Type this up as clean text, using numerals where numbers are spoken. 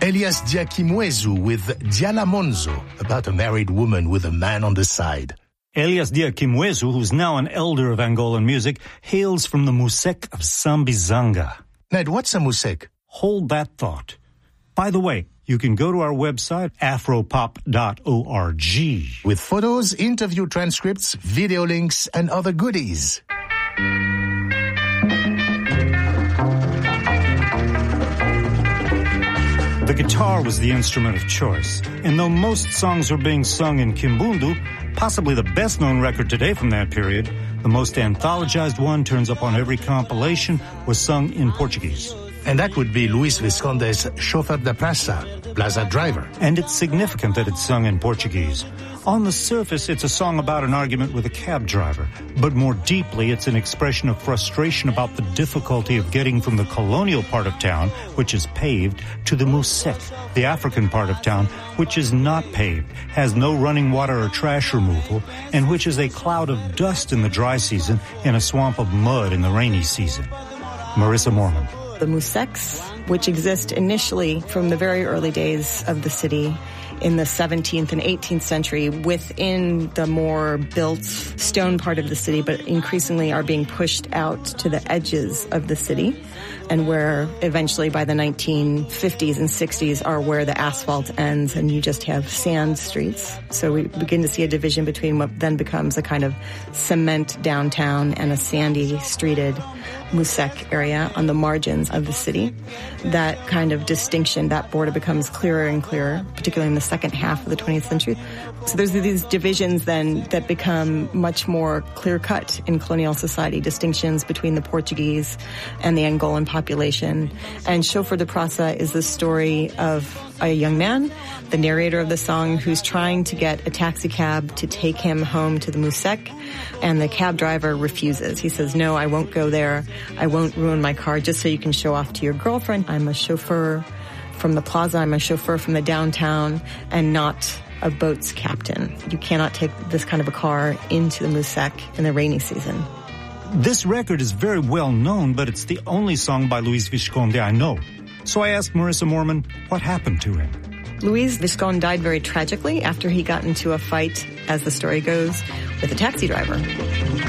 Elias Diakimwezu with Diala Monzo, about a married woman with a man on the side. Elias Diakimwezu, who's now an elder of Angolan music, hails from the Musek of Sambizanga. Ned, what's a Musek? Hold that thought. By the way, you can go to our website, afropop.org. With photos, interview transcripts, video links, and other goodies. The guitar was the instrument of choice, and though most songs are being sung in Kimbundu, possibly the best-known record today from that period, the most anthologized one turns up on every compilation, was sung in Portuguese. And that would be Luis Visconde's Chauffeur da Praça, Plaza Driver. And it's significant that it's sung in Portuguese. On the surface, it's a song about an argument with a cab driver, but more deeply, it's an expression of frustration about the difficulty of getting from the colonial part of town, which is paved, to the Musek, the African part of town, which is not paved, has no running water or trash removal, and which is a cloud of dust in the dry season and a swamp of mud in the rainy season. Marissa Moorman. The Museks, which exist initially from the very early days of the city in the 17th and 18th century within the more built stone part of the city, but increasingly are being pushed out to the edges of the city, and where eventually by the 1950s and 60s are where the asphalt ends and you just have sand streets. So we begin to see a division between what then becomes a kind of cement downtown and a sandy streeted Musek area on the margins of the city. That kind of distinction, that border becomes clearer and clearer, particularly in the second half of the 20th century. So there's these divisions then that become much more clear-cut in colonial society, distinctions between the Portuguese and the Angolan population. And Chauffeur da Praça is the story of a young man, the narrator of the song, who's trying to get a taxi cab to take him home to the Musek, and the cab driver refuses. He says, no, I won't go there. I won't ruin my car just so you can show off to your girlfriend. I'm a chauffeur from the plaza. I'm a chauffeur from the downtown and not a boat's captain. You cannot take this kind of a car into the Musek in the rainy season. This record is very well known, but it's the only song by Luis Visconde I know. So I asked Marissa Moorman what happened to him. Luis Visconde died very tragically after he got into a fight, as the story goes, with a taxi driver.